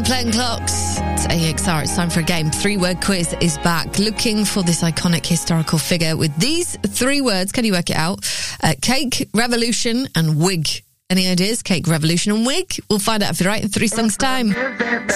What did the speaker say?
Playing Clocks. It's AXR. It's time for a game. 3-word quiz is back. Looking for this iconic historical figure with these 3 words. Can you work it out? Cake, revolution, and wig. Any ideas? Cake, revolution, and wig? We'll find out if you're right in 3 songs' time.